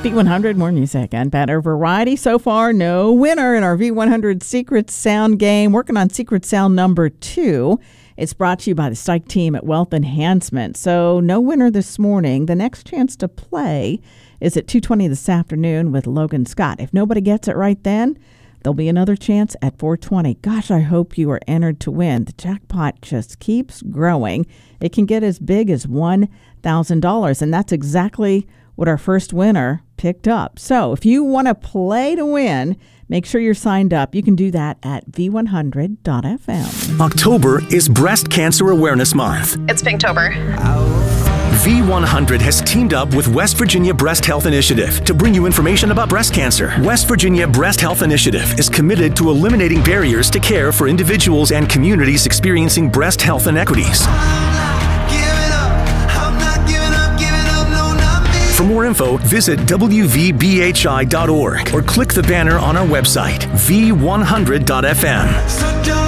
V100, more music and better variety. So far, no winner in our V100 Secret Sound game. Working on Secret Sound number 2. It's brought to you by the Stike team at Wealth Enhancement. So no winner this morning. The next chance to play is at 2:20 this afternoon with Logan Scott. If nobody gets it right then, there'll be another chance at 4:20. Gosh, I hope you are entered to win. The jackpot just keeps growing. It can get as big as $1,000, and that's exactly what our first winner picked up. So if you want to play to win, make sure you're signed up. You can do that at v100.fm. October is Breast Cancer Awareness Month. It's Pinktober. V100 has teamed up with West Virginia Breast Health Initiative to bring you information about breast cancer. West Virginia Breast Health Initiative is committed to eliminating barriers to care for individuals and communities experiencing breast health inequities. For more info, visit wvbhi.org or click the banner on our website, v100.fm.